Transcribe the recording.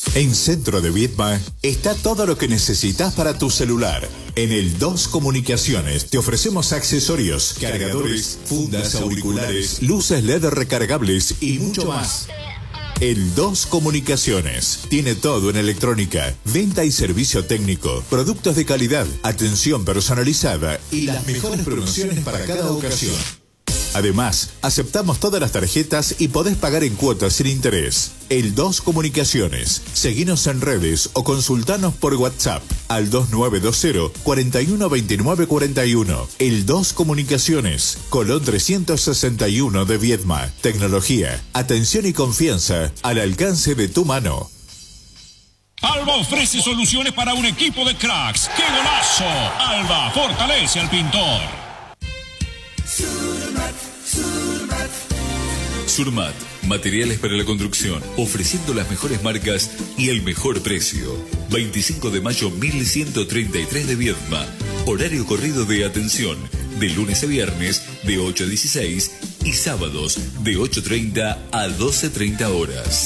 En Centro de Viedma está todo lo que necesitas para tu celular. En el 2 Comunicaciones te ofrecemos accesorios, cargadores, fundas, auriculares, luces LED recargables y mucho más. El 2 Comunicaciones tiene todo en electrónica, venta y servicio técnico, productos de calidad, atención personalizada y las mejores promociones para cada ocasión. Además, aceptamos todas las tarjetas y podés pagar en cuotas sin interés. El 2 Comunicaciones. Seguinos en redes o consultanos por WhatsApp al 2920 41 29 41. El 2 Comunicaciones. Colón 361 de Viedma. Tecnología, atención y confianza al alcance de tu mano. Alba ofrece soluciones para un equipo de cracks. ¡Qué golazo! Alba fortalece al pintor. Surmat, materiales para la construcción, ofreciendo las mejores marcas y el mejor precio. 25 de mayo 1133 de Viedma. Horario corrido de atención, de lunes a viernes de 8 a 16 y sábados de 8:30 a 12:30 horas.